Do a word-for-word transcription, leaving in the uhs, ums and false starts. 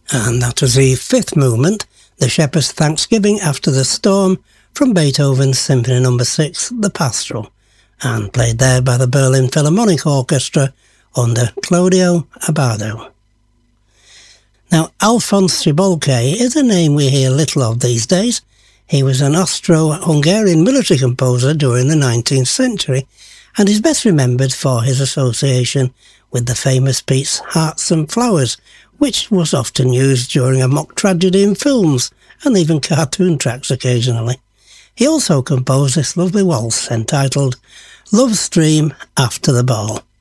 And that was the fifth movement, the Shepherd's Thanksgiving After the Storm, from Beethoven's Symphony Number six, The Pastoral, and played there by the Berlin Philharmonic Orchestra under Claudio Abbado. Now, Alphonse Cibulke is a name we hear little of these days. He was an Austro-Hungarian military composer during the nineteenth century, and is best remembered for his association with the famous piece Hearts and Flowers, which was often used during a mock tragedy in films, and even cartoon tracks occasionally. He also composed this lovely waltz entitled Love Stream After the Ball.